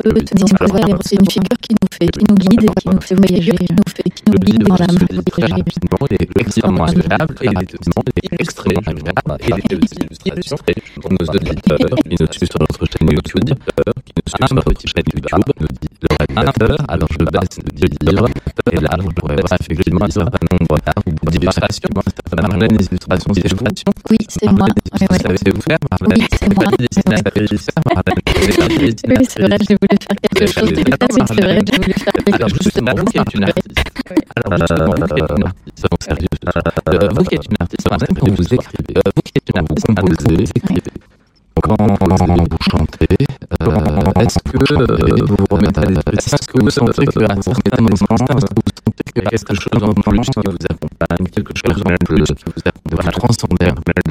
tenir c'est une figure qui nous guide, qui nous fait voyager, qui nous guide dans l'âme. Il est extrêmement agréable et extrêmement agréable. Et les illustrations pour nos auditeurs qui nous suivent sur notre chaîne YouTube, nous dit le rédacteur. Alors je baisse le livre et là je pourrais voir effectivement un certain nombre d'illustrations. Marlène, les illustrations, c'est vous? Oui, c'est moi. Vous savez vous faire, Marlène? Oui, c'est moi. Oui, c'est vrai, j'ai voulu faire quelque chose de classique, c'est vrai, j'ai voulu faire quelque chose. Alors justement, vous qui êtes une artiste, soyons sérieux. Vous qui êtes une artiste, quand vous écrivez, vous qui êtes une artiste, vous écrivez. Quand vous chantez, est-ce que vous vous remettez à l'esprit? Est-ce que vous sentez que à un certain moment, est-ce que vous sentez qu'il y a quelque chose en plus qui vous accompagne, quelque chose en plus qui vous accompagne, vous transcendez,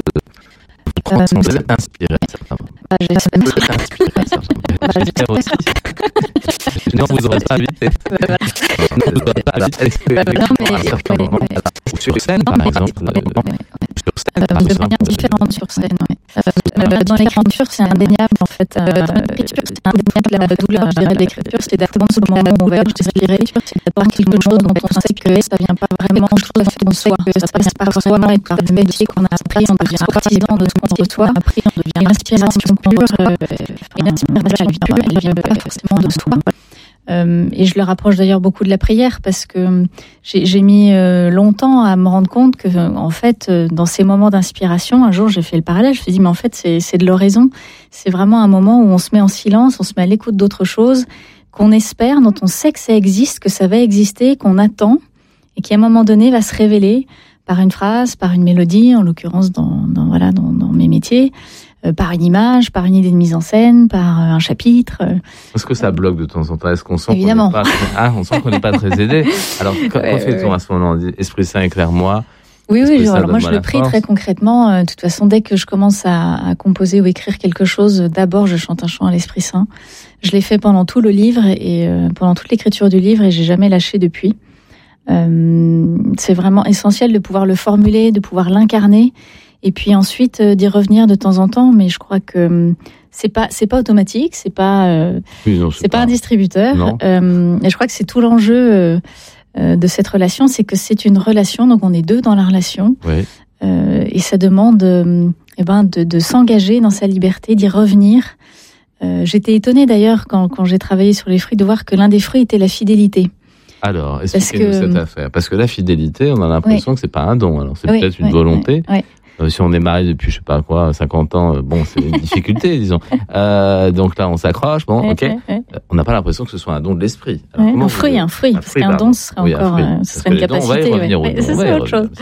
vous êtes inspiré, certainement. Vous êtes inspiré, certainement. J'espère aussi. Non, vous n'aurez pas invité. Non, vous n'aurez pas invité à l'expérience à un certain moment. Sur scène, par exemple. Sur scène, par de manière différente sur scène, oui. Dans l'écriture, c'est indéniable, en fait. L'écriture, c'est indéniable. La douleur, je dirais, de l'écriture, c'est d'attendre ce moment où on va respirer, c'est d'attendre quelque chose dont on sait que ça vient pas vraiment de chose qu'on soi, que ça passe par soi-même et par le métier qu'on a appris, on devient partisan de ce qu'on reçoit, après on devient l'inspiration pure, elle vient pas forcément de soi. Et je le rapproche d'ailleurs beaucoup de la prière parce que j'ai mis longtemps à me rendre compte que en fait dans ces moments d'inspiration, un jour j'ai fait le parallèle, je me suis dit mais en fait c'est de l'oraison, c'est vraiment un moment où on se met en silence, on se met à l'écoute d'autre chose qu'on espère, dont on sait que ça existe, que ça va exister, qu'on attend et qui à un moment donné va se révéler par une phrase, par une mélodie, en l'occurrence dans mes métiers. Par une image, par une idée de mise en scène, par un chapitre. Est-ce que ça bloque de temps en temps? Est-ce qu'on sent Évidemment. qu'on n'est pas très aidé? Alors, comment fait-on à ce moment? Esprit Saint, éclaire-moi. Oui, alors moi je le prie très concrètement. De toute façon, dès que je commence à composer ou écrire quelque chose, d'abord je chante un chant à l'Esprit Saint. Je l'ai fait pendant tout le livre et pendant toute l'écriture du livre et j'ai jamais lâché depuis. C'est vraiment essentiel de pouvoir le formuler, de pouvoir l'incarner. Et puis ensuite d'y revenir de temps en temps, mais je crois que c'est pas automatique, c'est pas un distributeur. Et je crois que c'est tout l'enjeu de cette relation, c'est que c'est une relation, donc on est deux dans la relation, oui. Et ça demande de s'engager dans sa liberté, d'y revenir. J'étais étonnée d'ailleurs quand j'ai travaillé sur les fruits de voir que l'un des fruits était la fidélité. Alors, expliquez-nous cette affaire, parce que la fidélité, on a l'impression que c'est pas un don, alors c'est peut-être une volonté. Oui. Si on est marié depuis, je sais pas quoi, 50 ans, bon, c'est une difficulté, disons. Donc là, on s'accroche, bon, ok. On n'a pas l'impression que ce soit un don de l'esprit. Alors, un fruit, parce qu'un don, ce serait encore, ce serait une capacité. C'est autre chose.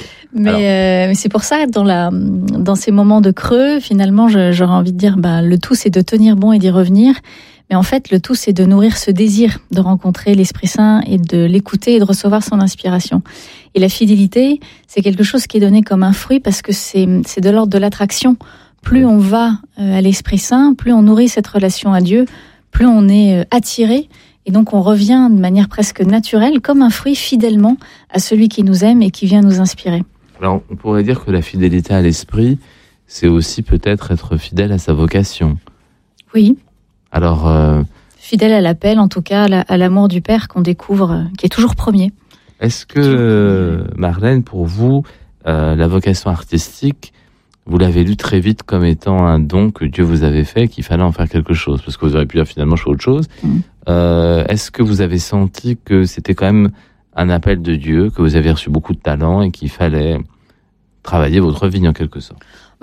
Mais c'est pour ça, dans ces moments de creux, finalement, j'aurais envie de dire, le tout, c'est de tenir bon et d'y revenir. Mais en fait, le tout, c'est de nourrir ce désir de rencontrer l'Esprit Saint et de l'écouter et de recevoir son inspiration. Et la fidélité, c'est quelque chose qui est donné comme un fruit parce que c'est de l'ordre de l'attraction. Plus on va à l'Esprit Saint, plus on nourrit cette relation à Dieu, plus on est attiré. Et donc, on revient de manière presque naturelle, comme un fruit, fidèlement à celui qui nous aime et qui vient nous inspirer. Alors, on pourrait dire que la fidélité à l'Esprit, c'est aussi peut-être être fidèle à sa vocation. Oui. Alors, fidèle à l'appel, en tout cas, à l'amour du Père qu'on découvre, qui est toujours premier. Est-ce que, Marlène, pour vous, la vocation artistique, vous l'avez lu très vite comme étant un don que Dieu vous avait fait, qu'il fallait en faire quelque chose? Parce que vous auriez pu dire finalement, je fais autre chose. Est-ce que vous avez senti que c'était quand même un appel de Dieu, que vous avez reçu beaucoup de talent et qu'il fallait travailler votre vie en quelque sorte?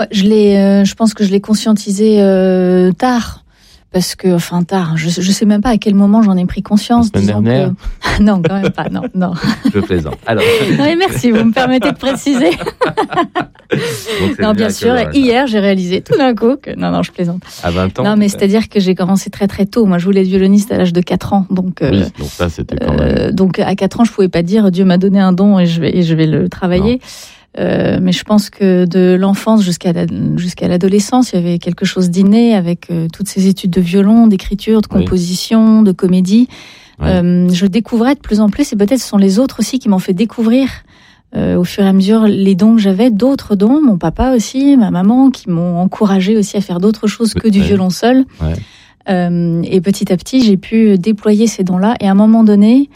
Je pense que je l'ai conscientisé tard. Parce que, tard, je sais même pas à quel moment j'en ai pris conscience. La semaine dernière Non, quand même pas, non. Je plaisante. Alors. Oui, merci, vous me permettez de préciser. Non, bien sûr, hier, j'ai réalisé tout d'un coup que... Non, je plaisante. À 20 ans? Non, mais c'est-à-dire que j'ai commencé très très tôt. Moi, je voulais être violoniste à l'âge de 4 ans. Donc, oui, donc ça, c'était quand même... donc, à 4 ans, je pouvais pas dire Dieu m'a donné un don et je vais le travailler. Mais je pense que de l'enfance jusqu'à l'adolescence, il y avait quelque chose d'inné avec toutes ces études de violon, d'écriture, de composition, de comédie. Je découvrais de plus en plus, et peut-être ce sont les autres aussi qui m'ont fait découvrir au fur et à mesure les dons que j'avais, d'autres dons, mon papa aussi, ma maman, qui m'ont encouragé aussi à faire d'autres choses que du violon seul. Et petit à petit, j'ai pu déployer ces dons-là. Et à un moment donné,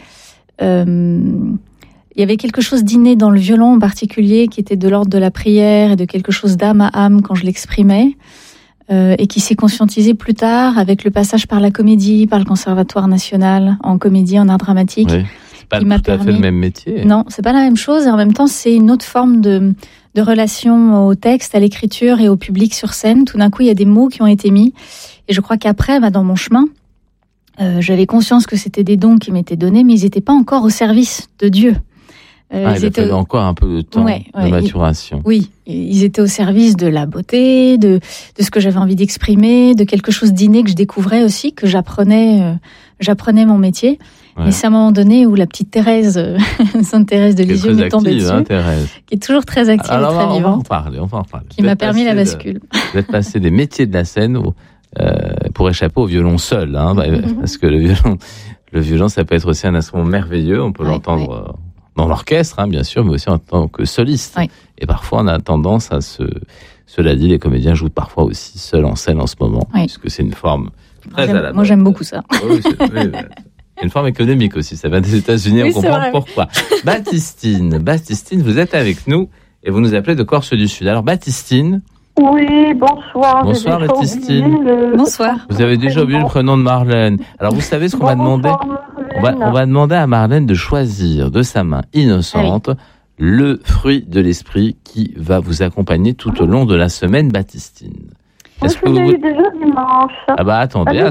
il y avait quelque chose d'inné dans le violon en particulier qui était de l'ordre de la prière et de quelque chose d'âme à âme quand je l'exprimais. Et qui s'est conscientisé plus tard avec le passage par la comédie, par le Conservatoire national en comédie, en art dramatique. Oui. C'est pas tout à fait le même métier. Non, c'est pas la même chose. Et en même temps, c'est une autre forme de relation au texte, à l'écriture et au public sur scène. Tout d'un coup, il y a des mots qui ont été mis. Et je crois qu'après, dans mon chemin, j'avais conscience que c'était des dons qui m'étaient donnés, mais ils n'étaient pas encore au service de Dieu. Il a fallu encore un peu de temps de maturation. Oui, ils étaient au service de la beauté, de ce que j'avais envie d'exprimer, de quelque chose d'inné que je découvrais aussi, que j'apprenais mon métier. Ouais. Et c'est à un moment donné où la petite Thérèse, Sainte Thérèse de Lisieux m'est tombée dessus, qui est toujours très active et très vivante. On va en parler. Qui m'a permis la bascule. Vous êtes passé des métiers de la scène pour échapper au violon seul, parce que le violon, ça peut être aussi un instrument merveilleux, on peut l'entendre dans l'orchestre, bien sûr, mais aussi en tant que soliste. Oui. Et parfois, on a tendance à cela dit, les comédiens jouent parfois aussi seuls en scène en ce moment, puisque c'est une forme très à la mode. Moi, j'aime beaucoup ça. Oui, c'est une forme économique aussi. Ça vient des États-Unis, on comprend pourquoi. Baptistine, vous êtes avec nous et vous nous appelez de Corse du Sud. Alors, Baptistine. Oui, bonsoir. Bonsoir, Baptistine. Bonsoir. Vous avez déjà oublié le prénom de Marlène. Alors, vous savez ce qu'on va demander ? On va demander à Marlène de choisir de sa main innocente le fruit de l'esprit qui va vous accompagner tout au long de la semaine, Baptistine. Est-ce que vous... déjà dimanche. Attendez,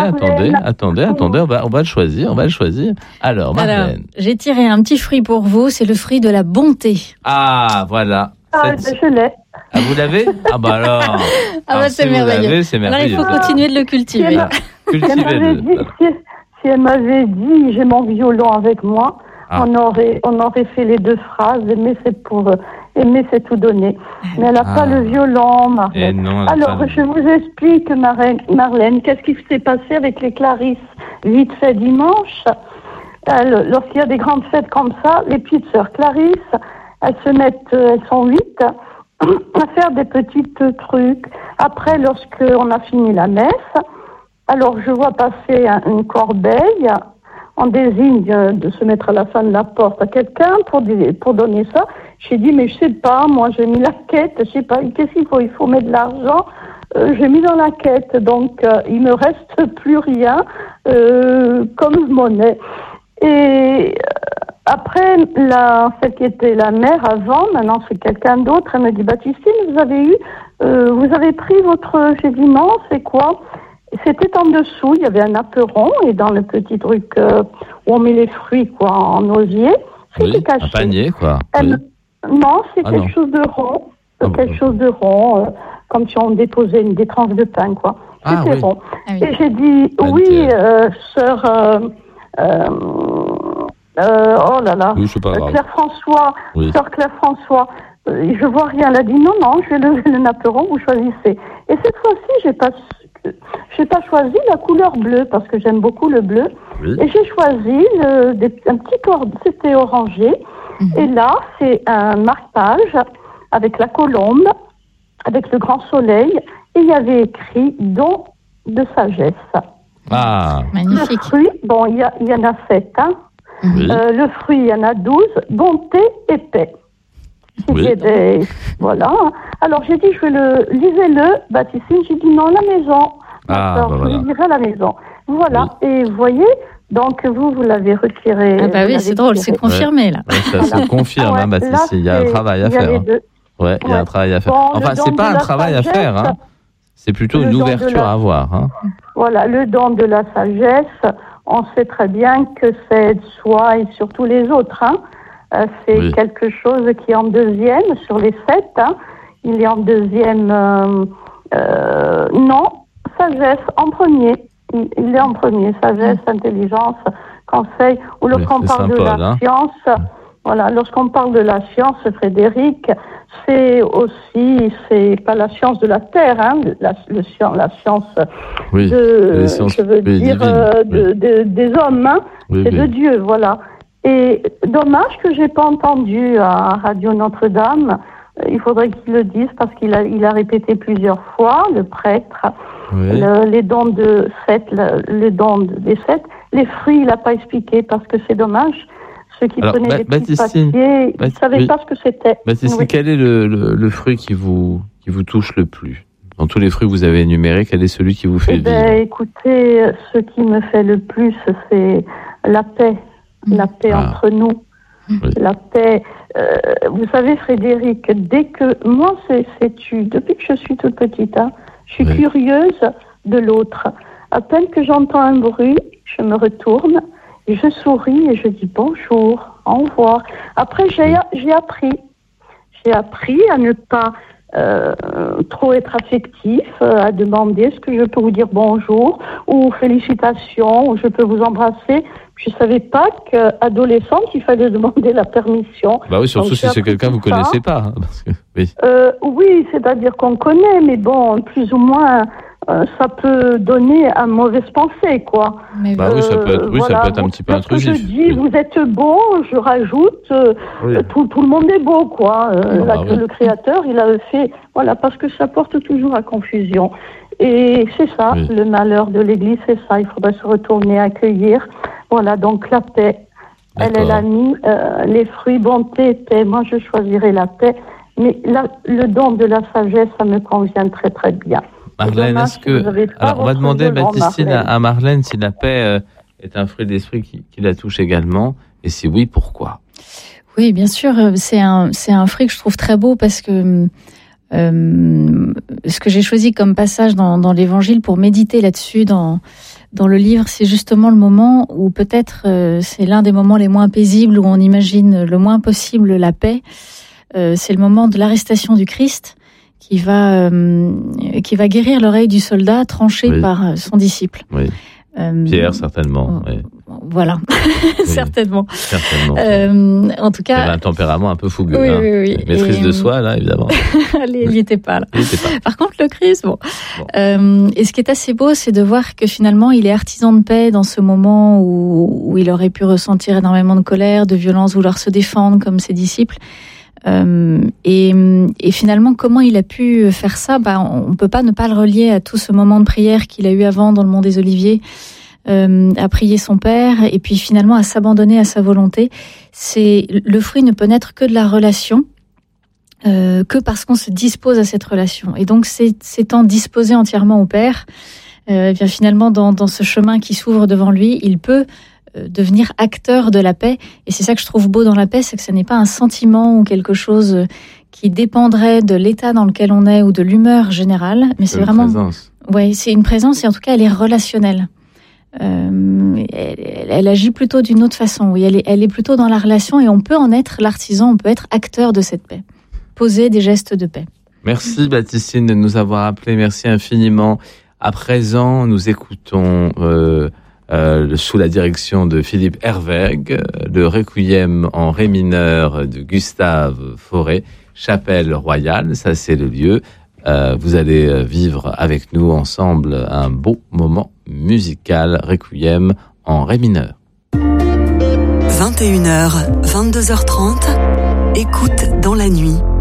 on va le choisir. Alors, Marlène. J'ai tiré un petit fruit pour vous, c'est le fruit de la bonté. Ah, voilà. Je l'ai. Ah, vous l'avez ? Alors. C'est merveilleux. Alors, il faut continuer de le cultiver. Cultivez-le. Si elle m'avait dit, j'ai mon violon avec moi, on aurait fait les deux phrases, aimer c'est tout donner. Mais elle n'a pas le violon, Marlène. Non, alors, je vous explique, Marlène, qu'est-ce qui s'est passé avec les Clarisses vite fait dimanche. Lorsqu'il y a des grandes fêtes comme ça, les petites sœurs Clarisse, elles sont 8, à faire des petits trucs. Après, lorsqu'on a fini la messe, alors je vois passer une corbeille, on désigne de se mettre à la fin de la porte à quelqu'un pour donner ça. J'ai dit, mais je sais pas, moi j'ai mis la quête, je sais pas, qu'est-ce qu'il faut ? Il faut mettre de l'argent. J'ai mis dans la quête, donc il me reste plus rien comme monnaie. Et après, celle qui était la mère avant, maintenant c'est quelqu'un d'autre, elle me dit, Baptistine, vous avez pris votre... J'ai dit, non, c'est quoi ? C'était en dessous, il y avait un apéron, et dans le petit truc où on met les fruits, en osier, c'était caché. Un panier, quoi. Non, c'est quelque chose de rond. Chose de rond, comme si on déposait des tranches de pain, quoi. C'était rond. Ah, oui. Et j'ai dit, sœur... oh là là, Claire François, sœur Claire François, je vois rien. Elle a dit non, je vais lever le napperon, vous choisissez. Et cette fois-ci, j'ai pas choisi la couleur bleue parce que j'aime beaucoup le bleu. Oui. Et j'ai choisi un petit corde, c'était orangé. Mm-hmm. Et là, c'est un marque-page avec la colombe, avec le grand soleil, et il y avait écrit don de sagesse. Ah, magnifique. Le fruit, il y en a 7, Oui. Le fruit, il y en a 12, bonté et paix. Oui. Voilà. Alors j'ai dit, lisez-le, Baptistine. J'ai dit non, la maison. Je le lirai à la maison. Voilà. Oui. Et vous voyez, donc vous l'avez retiré. Ah bah oui, c'est drôle, c'est confirmé là. Ouais, ça se confirme, Baptistine. Il y a un travail à faire. Il y a un travail à faire. Enfin, c'est pas un travail à faire, C'est plutôt une ouverture à avoir. Voilà, le don de la sagesse. On sait très bien que c'est soi et surtout les autres. C'est quelque chose qui est en deuxième sur les 7. Il est en deuxième. Non, sagesse en premier. Il est en premier. Sagesse, intelligence, conseil. Ou lorsqu'on parle de la science, voilà, lorsqu'on parle de la science, Frédéric, c'est pas la science de la terre, la science des hommes, c'est de Dieu, voilà. Et dommage que j'ai pas entendu à Radio Notre-Dame. Il faudrait qu'il le dise parce qu'il a répété plusieurs fois, le prêtre. Oui. les dons de Seth, les dons des Seth. Les fruits, il n'a pas expliqué parce que c'est dommage. Ceux qui prenaient des petits papiers, ils ne savaient pas ce que c'était. Baptistine, quel est le fruit qui vous touche le plus? Dans tous les fruits que vous avez énumérés, quel est celui qui vous fait vivre? Écoutez, ce qui me fait le plus, c'est la paix. La paix entre nous. Oui. La paix. Vous savez, Frédéric, moi, depuis que je suis toute petite, je suis curieuse de l'autre. À peine que j'entends un bruit, je me retourne, et je souris et je dis bonjour, au revoir. Après, j'ai appris à ne pas trop être affectif, à demander est-ce que je peux vous dire bonjour ou félicitations, ou je peux vous embrasser. Je savais pas qu'adolescente, il fallait demander la permission. Bah oui, surtout si c'est quelqu'un que vous connaissez pas. Parce que, oui. Oui, c'est-à-dire qu'on connaît, mais bon, plus ou moins, ça peut donner à mauvaise pensée, quoi. Mais oui, ça peut être un petit peu intrusif. Je dis, vous êtes beau, je rajoute, tout le monde est beau, quoi. Le créateur, il a fait, parce que ça porte toujours à confusion. Et c'est ça, le malheur de l'Église, c'est ça. Il faudrait se retourner, accueillir. Voilà, donc la paix. D'accord. Elle a mis les fruits, bonté, paix. Moi, je choisirais la paix. Mais le don de la sagesse, ça me convient très, très bien. Marlène, alors, on va demander à Marlène si la paix est un fruit d'esprit qui la touche également. Et si oui, pourquoi? Oui, bien sûr. C'est un fruit que je trouve très beau parce que ce que j'ai choisi comme passage dans l'Évangile pour méditer là-dessus dans le livre, c'est justement le moment où peut-être c'est l'un des moments les moins paisibles, où on imagine le moins possible la paix. C'est le moment de l'arrestation du Christ qui va guérir l'oreille du soldat tranché par son disciple. Oui. Pierre, certainement. Oui. Voilà, certainement. En tout cas, il avait un tempérament un peu fougueux. Oui. Maîtrise de soi, là, évidemment. Il n'y était pas là. Par contre, le Christ, bon. Et ce qui est assez beau, c'est de voir que finalement, il est artisan de paix dans ce moment où il aurait pu ressentir énormément de colère, de violence, vouloir se défendre comme ses disciples. Et finalement, comment il a pu faire ça? On peut pas ne pas le relier à tout ce moment de prière qu'il a eu avant dans le Mont des Oliviers, à prier son Père, et puis finalement à s'abandonner à sa volonté. Le fruit ne peut naître que de la relation, que parce qu'on se dispose à cette relation. Et donc, s'étant disposé entièrement au Père, bien finalement dans ce chemin qui s'ouvre devant lui, il peut devenir acteur de la paix. Et c'est ça que je trouve beau dans la paix, c'est que ce n'est pas un sentiment ou quelque chose qui dépendrait de l'état dans lequel on est ou de l'humeur générale, mais c'est vraiment présence. Ouais, c'est une présence, et en tout cas elle est relationnelle. Elle agit plutôt d'une autre façon. Oui, elle est plutôt dans la relation, et on peut en être l'artisan, on peut être acteur de cette paix, poser des gestes de paix. Merci Baptistine de nous avoir appelés, merci infiniment. À présent, nous écoutons sous la direction de Philippe Herweg, le Requiem en ré mineur de Gustave Fauré, Chapelle Royale, ça c'est le lieu. Vous allez vivre avec nous ensemble un beau moment musical, Requiem en ré mineur. 21h, 22h30, écoute dans la nuit.